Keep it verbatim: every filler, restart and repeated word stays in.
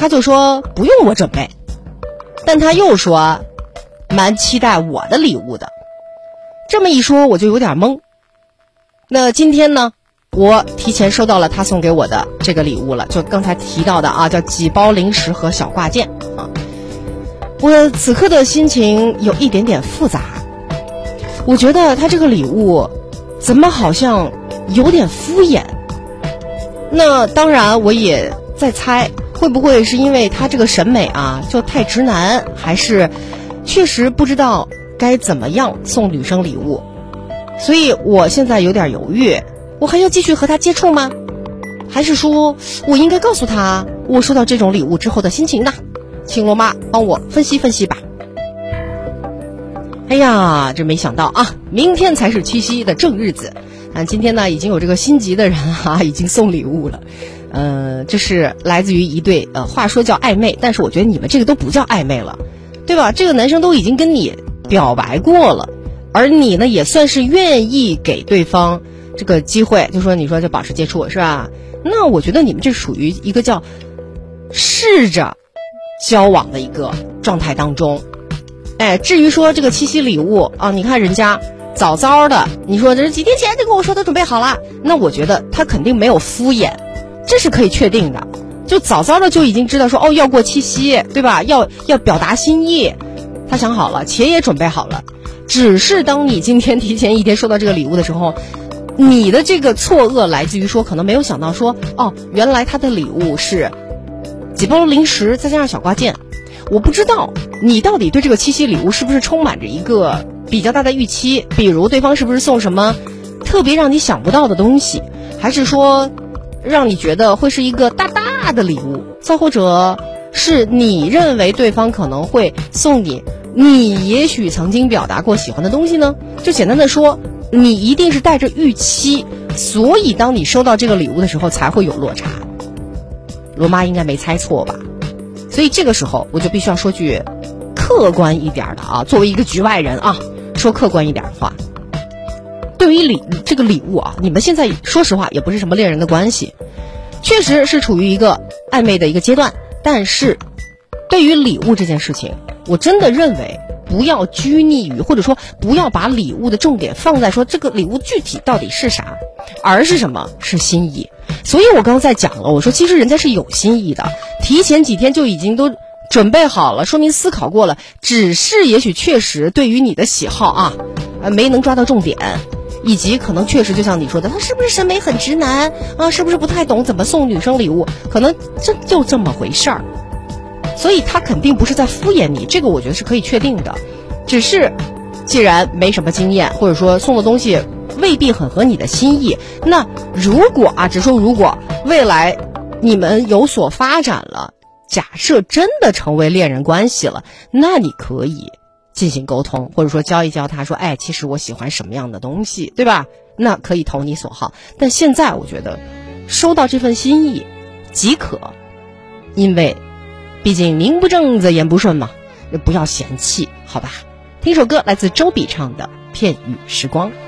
他就说不用我准备，但他又说蛮期待我的礼物的。这么一说我就有点懵。那今天呢，我提前收到了他送给我的这个礼物了，就刚才提到的啊，叫几包零食和小挂件啊。我此刻的心情有一点点复杂，我觉得他这个礼物怎么好像有点敷衍。那当然我也在猜，会不会是因为他这个审美啊就太直男，还是确实不知道该怎么样送女生礼物。所以我现在有点犹豫，我还要继续和他接触吗？还是说我应该告诉他我收到这种礼物之后的心情呢？请罗妈帮我分析分析吧。哎呀，这没想到啊，明天才是七夕的正日子啊！今天呢，已经有这个心急的人啊，已经送礼物了。呃，这是来自于一对呃，话说叫暧昧，但是我觉得你们这个都不叫暧昧了，对吧？这个男生都已经跟你表白过了，而你呢，也算是愿意给对方这个机会，就说你说就保持接触是吧？那我觉得你们这属于一个叫试着交往的一个状态当中。哎，至于说这个七夕礼物啊，你看人家早早的，你说这几天前就跟我说都准备好了，那我觉得他肯定没有敷衍，这是可以确定的。就早早的就已经知道说哦要过七夕，对吧？要要表达心意，他想好了，钱也准备好了。只是当你今天提前一天收到这个礼物的时候，你的这个错愕来自于说可能没有想到说哦，原来他的礼物是几包零食再加上小挂件。我不知道你到底对这个七夕礼物是不是充满着一个比较大的预期，比如对方是不是送什么特别让你想不到的东西，还是说让你觉得会是一个大大的礼物，再或者是你认为对方可能会送你你也许曾经表达过喜欢的东西呢？就简单的说，你一定是带着预期，所以当你收到这个礼物的时候才会有落差。罗妈应该没猜错吧？所以这个时候我就必须要说句客观一点的啊，作为一个局外人啊，说客观一点的话。对于礼这个礼物啊，你们现在说实话也不是什么恋人的关系，确实是处于一个暧昧的一个阶段，但是对于礼物这件事情，我真的认为不要拘泥于，或者说不要把礼物的重点放在说这个礼物具体到底是啥，而是什么？是心意。所以我刚才讲了，我说其实人家是有心意的，提前几天就已经都准备好了，说明思考过了，只是也许确实对于你的喜好啊，呃，没能抓到重点，以及可能确实就像你说的，他是不是审美很直男啊？是不是不太懂怎么送女生礼物？可能真就这么回事儿。所以他肯定不是在敷衍你，这个我觉得是可以确定的。只是既然没什么经验，或者说送的东西未必很合你的心意，那如果啊，只说如果未来你们有所发展了，假设真的成为恋人关系了，那你可以进行沟通，或者说教一教他说，哎，其实我喜欢什么样的东西，对吧？那可以投你所好。但现在我觉得收到这份心意即可，因为毕竟名不正则言不顺嘛，不要嫌弃，好吧？听首歌来自周笔畅的《片语时光》。